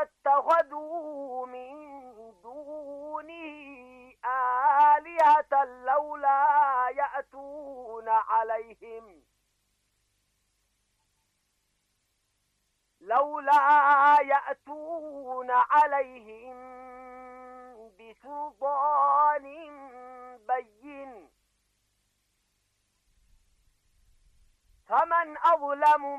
اتخذوا من دونه آلهة لولا يأتون عليهم بسلطان بين فمن أظلم